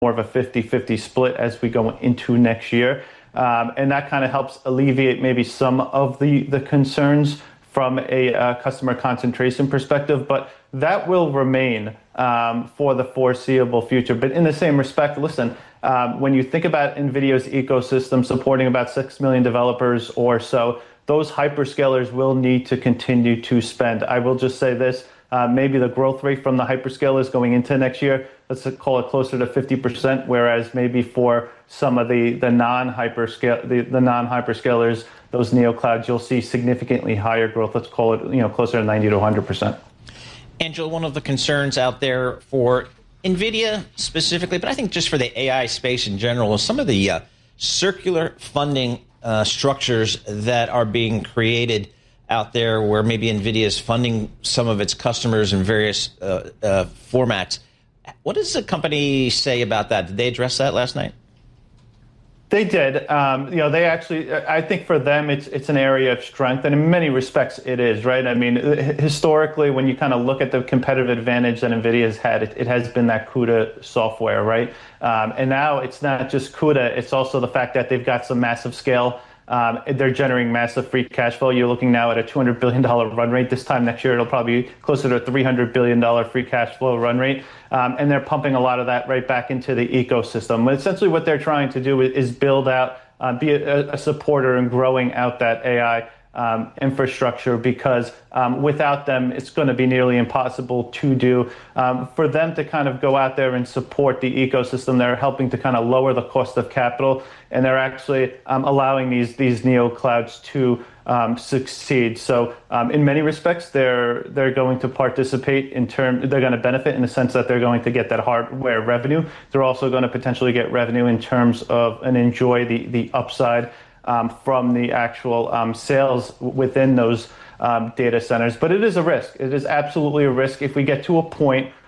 more of a 50-50 split as we go into next year. And that kind of helps alleviate maybe some of the concerns from a customer concentration perspective, but that will remain for the foreseeable future. But in the same respect, listen, when you think about NVIDIA's ecosystem supporting about 6 million developers or so, those hyperscalers will need to continue to spend. I will just say this, maybe the growth rate from the hyperscalers going into next year, let's call it closer to 50%, whereas maybe for some of the non-hyperscalers, those neoclouds, you'll see significantly higher growth. Let's call it, closer to 90 to 100%. Angela, one of the concerns out there for NVIDIA specifically, but I think just for the AI space in general, is some of the circular funding structures that are being created out there where maybe NVIDIA is funding some of its customers in various formats. What does the company say about that? Did they address that last night? They did. They actually, I think for them, it's an area of strength. And in many respects, it is, right? I mean, historically, when you kind of look at the competitive advantage that NVIDIA has had, it has been that CUDA software, right? And now it's not just CUDA, it's also the fact that they've got some massive scale. They're generating massive free cash flow. You're looking now at a $200 billion run rate. This time next year, it'll probably be closer to a $300 billion free cash flow run rate. And they're pumping a lot of that right back into the ecosystem. But essentially what they're trying to do is build out, be a supporter and growing out that AI infrastructure, because without them, it's going to be nearly impossible to do. For them to kind of go out there and support the ecosystem, they're helping to kind of lower the cost of capital, and they're actually allowing these neoclouds to succeed. So in many respects, they're going to participate they're going to benefit in the sense that they're going to get that hardware revenue. They're also going to potentially get revenue in terms of and enjoy the upside from the actual sales within those data centers. But it is a risk. It is absolutely a risk if we get to a point